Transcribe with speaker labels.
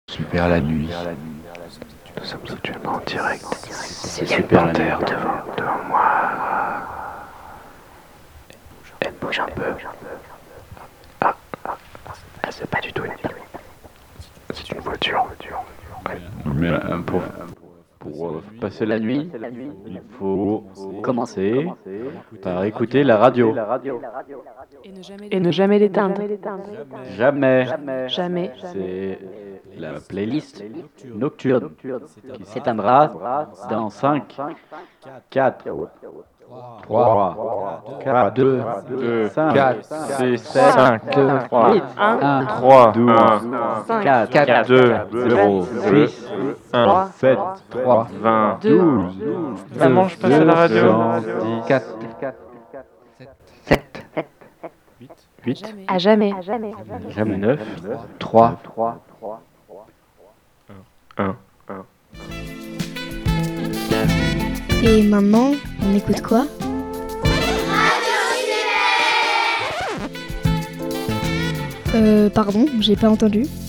Speaker 1: Super la nuit.
Speaker 2: Nous sommes actuellement en direct.
Speaker 1: C'est
Speaker 2: Il y a une
Speaker 1: super la
Speaker 2: panthère
Speaker 1: nuit.
Speaker 2: devant moi. Elle bouge un peu. Ah, c'est pas du tout une panthère. C'est une voiture.
Speaker 1: Mais pour passer la nuit, il faut commencer par écouter la radio.
Speaker 3: Et ne jamais l'éteindre.
Speaker 1: Jamais.
Speaker 3: Jamais.
Speaker 1: C'est la playlist nocturne qui s'éteindra dans 5, 4, 3, 2, 5,
Speaker 4: 4,
Speaker 1: 6,
Speaker 4: 5,
Speaker 1: 7,
Speaker 4: 3,
Speaker 1: 8,
Speaker 3: 1,
Speaker 4: 3,
Speaker 1: 12, 4,
Speaker 4: 4, 2,
Speaker 1: 0, 6,
Speaker 4: 1,
Speaker 1: 7,
Speaker 4: 3, 20.
Speaker 1: 12,
Speaker 4: Maman, je passe à la radio.
Speaker 1: 4, 8,
Speaker 3: À jamais.
Speaker 1: jamais 9, 3,
Speaker 4: 1.
Speaker 5: Et maintenant, on écoute quoi? Pardon, j'ai pas entendu.